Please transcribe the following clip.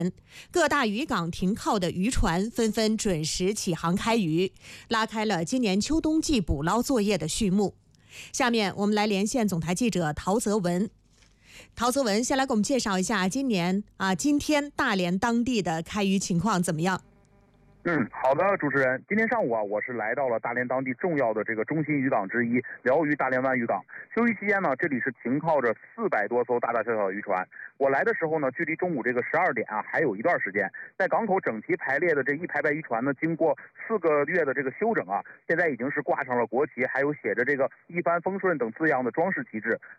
各大渔港停靠的渔船纷纷准时起航开渔，拉开了今年秋冬季捕捞作业的序幕。下面我们来连线总台记者陶泽文。陶泽文，先来给我们介绍一下今天大连当地的开渔情况怎么样？ 好的，主持人，今天上午我是来到了大连当地重要的这个中心渔港之一辽渔大连湾渔港。休息期间呢，这里是停靠着400多艘大大小小的渔船。我来的时候呢，距离中午这个12点还有一段时间。在港口整齐排列的这一排排渔船呢，经过4个月的这个休整现在已经是挂上了国旗，还有写着这个一帆风顺等字样的装饰旗帜。